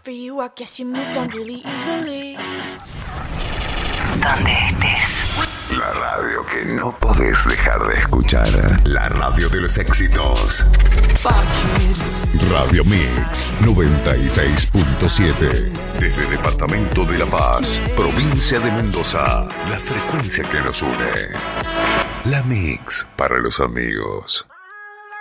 for you, I guess you moved on really easily. Donde estés. La radio que no podés dejar de escuchar. La radio de los éxitos. Radio Mix 96.7. Desde el Departamento de La Paz, provincia de Mendoza. La frecuencia que nos une. La Mix para los amigos.